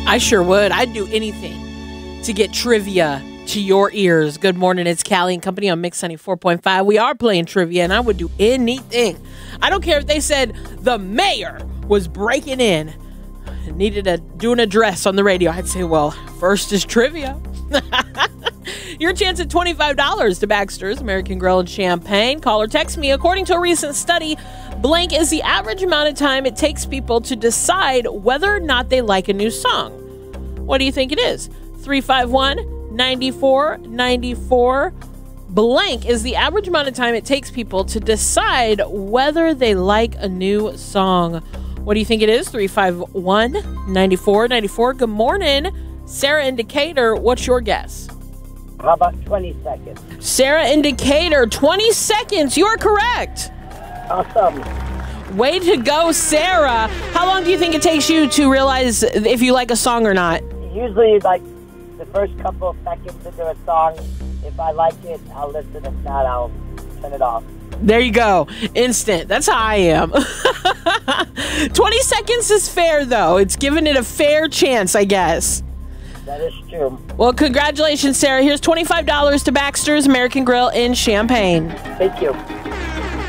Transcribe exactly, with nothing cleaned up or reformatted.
I sure would. I'd do anything to get trivia to your ears. Good morning. It's Callie and Company on Mix ninety-four point five. We are playing trivia, and I would do anything. I don't care if they said the mayor was breaking in and needed to do an address on the radio. I'd say, well, first is trivia. Your chance at twenty-five dollars to Baxter's American Grill and Champagne. Call or text me. According to a recent study, blank is the average amount of time it takes people to decide whether or not they like a new song. What do you think it is? three five one, nine four nine four. Blank is the average amount of time it takes people to decide whether they like a new song. What do you think it is? three five one, nine four nine four. Good morning. Sarah in Decatur, what's your guess? How about twenty seconds? Sarah in Decatur, twenty seconds. You're correct. Awesome. Way to go, Sarah. How long do you think it takes you to realize if you like a song or not? Usually, like, the first couple of seconds into a song, if I like it, I'll listen. If not, I'll turn it off. There you go. Instant. That's how I am. twenty seconds is fair, though. It's giving it a fair chance, I guess. That is true. Well, congratulations, Sarah. Here's twenty-five dollars to Baxter's American Grill in Champagne. Thank you.